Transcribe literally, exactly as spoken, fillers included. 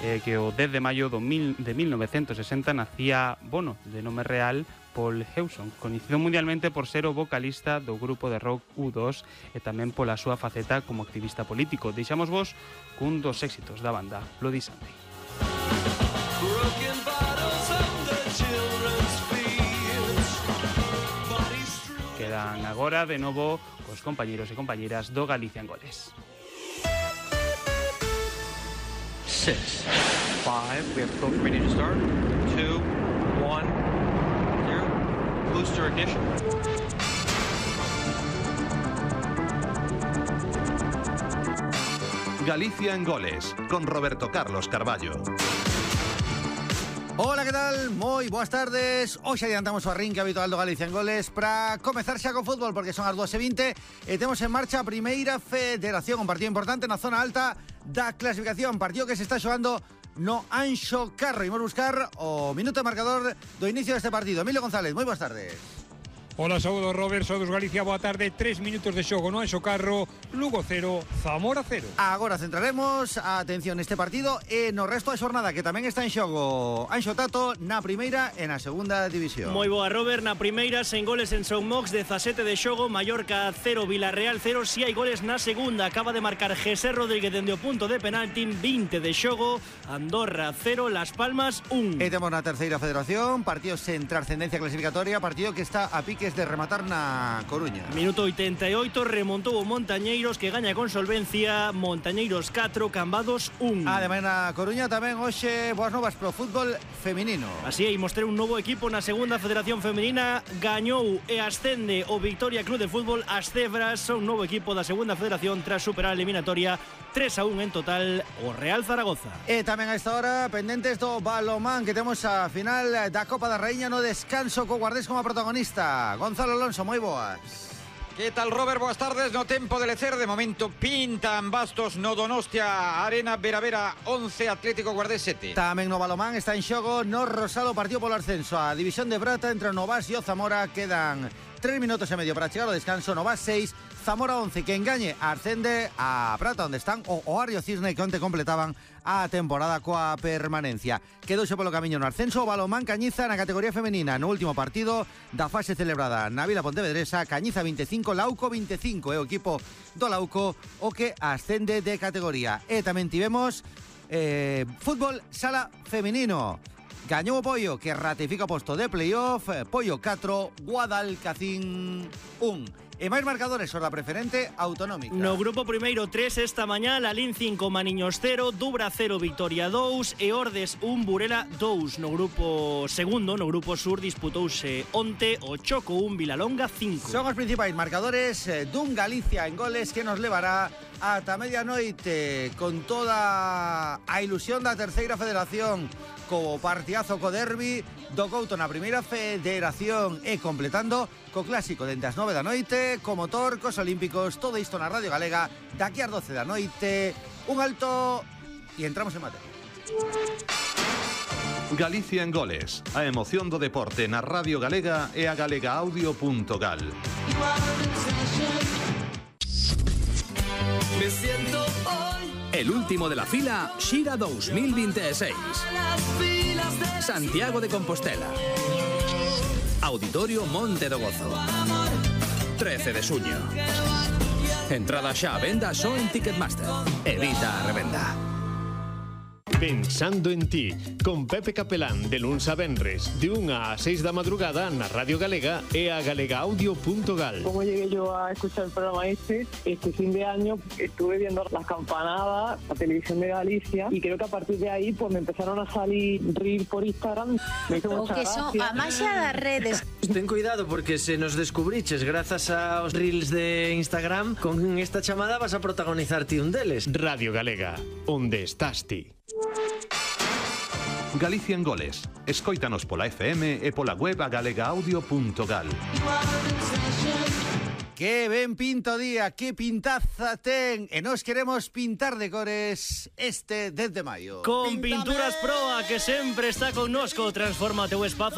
eh, que o dez de maio do mil, de mil novecientos sesenta nacía, bueno, de nome real, Paul Hewson, coñecido mundialmente por ser o vocalista do grupo de rock U dos e tamén pola súa faceta como activista político. Deixamos vos cun dos éxitos da banda, Bloody Sunday. Quedan agora de novo cos compañeros e compañeras do Galicia en Goles. Six, five, we have coke ready to start. Two, one, zero. Booster ignition. Galicia en Goles, con Roberto Carlos Carballo. Hola, que tal? Moi boas tardes. Hoxe adiantamos o arrinque habitual do Galicia en Goles para comezar xa con fútbol, porque son as dúas e vinte e temos en marcha a primeira federación, un partido importante na zona alta da clasificación, partido que se está xogando no Anxo Carro. Imos buscar o minuto de marcador do inicio deste partido. Emilio González, moi boas tardes. Hola, saúdo Robert, saúdos Galicia, boa tarde. Tres minutos de xogo no Anxo Carro, Lugo cero, Zamora cero. Agora centraremos a atención neste partido e no resto da xornada, que tamén está en xogo Anxo Tato na primeira e na segunda división. Moi boa, Robert, na primeira sen goles en Son Mox, dezasete de xogo, Mallorca cero, Villarreal cero. Si hai goles na segunda, acaba de marcar José Rodríguez dende o punto de penalti, vinte de xogo, Andorra cero, Las Palmas un. E temos na terceira federación, partido sen trascendencia clasificatoria, partido que está a piques de rematar na Coruña. Minuto oitenta e oito, remontou o Montañeiros, que gaña con solvencia, Montañeiros catro, Cambados un. Ademais na Coruña tamén hoxe boas novas pro fútbol feminino. Así é, mostrei un novo equipo na segunda federación femenina, gañou e ascende o Victoria Club de Fútbol. As Cebras son un novo equipo da segunda federación tras superar a eliminatoria tres a un en total o Real Zaragoza. E tamén a esta hora pendentes do balomán, que temos a final da Copa da Raíña no descanso co Guardés como protagonista. Gonzalo Alonso, moi boas. Que tal, Robert? Boas tardes. No tempo de lecer, de momento pintan bastos no Donostia Arena, Vera Vera once, Atlético Guardés sete. Tamén no balomán está en xogo no Rosado, partido polo ascenso a División de Prata entre o Novas e o Zamora. Quedan tres minutos e medio para chegar ao descanso. Novas seis, Zamora once. Que engañe ascende a Prata, onde están o Oario Cisne, que onte completaban a temporada coa permanencia. Quedouse polo camiño no ascenso o balomán Cañiza na categoría femenina. No último partido da fase celebrada na Vila Pontevedresa, Cañiza veinticinco, Lauco veinticinco. É o equipo do Lauco o que ascende de categoría. E tamén tivemos eh, fútbol sala femenino. Gañou o Pollo, que ratifica o posto de playoff. Pollo catro, Guadalcacín un. E máis marcadores sobre a preferente autonómica. No grupo primeiro tres esta mañá, Lalín cinco, Maniños cero, Dubra cero, Victoria dous e Ordes un, Burela dous. No grupo segundo, no grupo sur, disputouse onte o Choco un, Vilalonga cinco. Son os principais marcadores dun Galicia en Goles que nos levará ata medianoite con toda a ilusión da terceira federación, co partidazo co derbi do Couto na primeira federación e completando co clásico dende as nove da noite, co motor, cos olímpicos, todo isto na Radio Galega daqui ás doce da noite. Un alto e entramos en materia. Galicia en Goles, a emoción do deporte na Radio Galega e a galegaaudio punto gal. Me siento hoy el último de la fila Xira dos mil veintiséis. Santiago de Compostela. Auditorio Monte do Gozo. trece de xuño. Entrada xa a venda só en Ticketmaster. Evita a revenda. Pensando en ti, con Pepe Capelán, de luns a venres, de unha a seis da madrugada na Radio Galega e a galegaaudio punto gal. Como llegué yo a escuchar el programa este, este fin de año estuve viendo las campanadas, la televisión de Galicia, y creo que a partir de ahí pues me empezaron a salir reels por Instagram. Me hizo mucha que son gracia. a máxia das redes. Ten cuidado porque se nos descubriches grazas aos reels de Instagram, con esta chamada vas a protagonizar ti un deles. Radio Galega, onde estás ti. Galicia en Goles. Escóitanos pola F M e pola web a galegaaudio punto gal. Que ben pinta o día, que pintaza ten. E nos queremos pintar de cores este dez de maio. Con Pinturas Proa, que sempre está connosco. Transforma o teu espazo